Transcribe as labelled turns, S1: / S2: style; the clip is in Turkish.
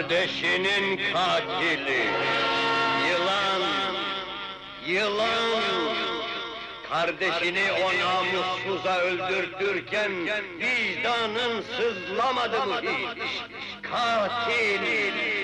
S1: Kardeşinin katili! Yılan! Yılan! Kardeşini o namussuza öldürtürken vicdanın sızlamadı mı hiç? Katil!